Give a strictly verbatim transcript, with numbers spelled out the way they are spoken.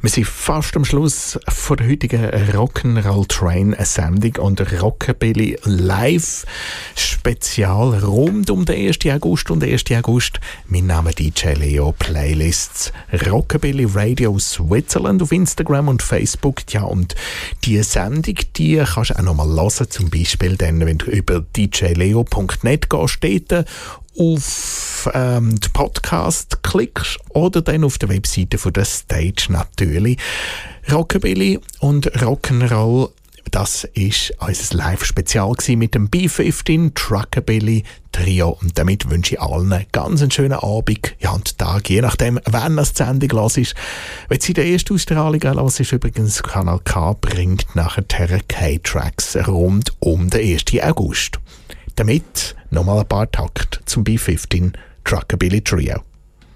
Wir sind fast am Schluss von der heutigen Rock'n'Roll Train Sendung und Rockabilly Live Spezial rund um den ersten August und den ersten August. Mein Name D J Leo, Playlists Rockabilly Radio Switzerland auf Instagram und Facebook. Ja, und die Sendung, die kannst du auch noch mal hören, zum Beispiel dann, wenn du über d j leo punkt net gehst, dort auf ähm, den Podcast klickst oder dann auf der Webseite von der Stage natürlich. Rockabilly und Rock'n'Roll, das war unser Live-Spezial mit dem B fünfzehn Truckabilly Trio. Und damit wünsche ich allen einen ganz schönen Abend, ja, und Tag, je nachdem, wann das die Sendung hörst. Wenn sie der erste Ausstrahlung hörst, ist übrigens Kanal K, bringt nachher K-Tracks rund um den ersten August. Damit nochmal ein paar Takte zum B fünfzehn Truckabilly Trio.